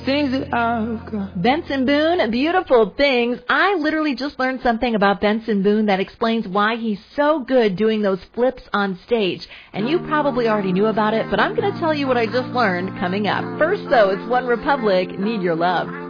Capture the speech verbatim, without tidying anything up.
things that I've got. Benson Boone, Beautiful Things. I literally just learned something about Benson Boone that explains why he's so good doing those flips on stage. And you probably already knew about it, but I'm going to tell you what I just learned coming up. First, though, it's One Republic, Need Your Love.